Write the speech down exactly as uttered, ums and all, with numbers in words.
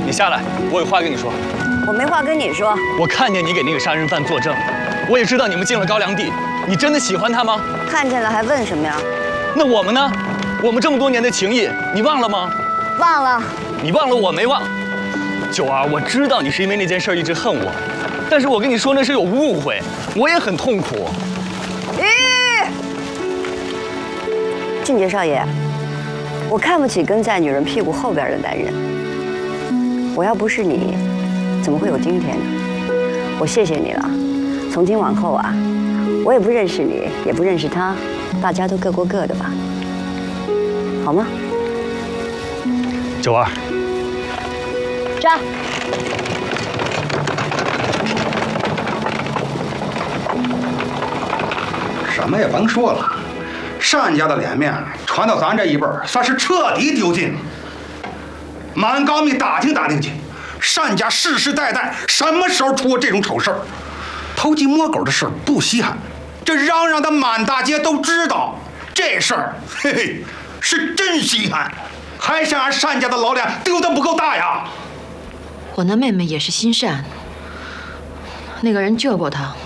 你下来，我有话跟你说。 我没话跟你说。 我看见你给那个杀人犯作证，我也知道你们进了高粱地。你真的喜欢他吗？ 看见了还问什么呀？ 那我们呢？我们这么多年的情谊，你忘了吗？ 忘了。 你忘了，我没忘。九儿，我知道你是因为那件事一直恨我，但是我跟你说那是有误会，我也很痛苦。 咦，俊杰少爷，我看不起跟在女人屁股后边的男人。我要不是你，怎么会有今天呢？我谢谢你了。从今往后啊，我也不认识你，也不认识他，大家都各过各的吧，好吗？ 九儿， 站。 什么也甭说了，单家的脸面传到咱这一辈儿，算是彻底丢尽了。满高密打听打听去，单家世世代代什么时候出过这种丑事儿？偷鸡摸狗的事儿不稀罕，这嚷嚷的满大街都知道，这事儿嘿嘿是真稀罕，还想俺单家的老脸丢得不够大呀？ 我那妹妹也是心善，那个人救过她。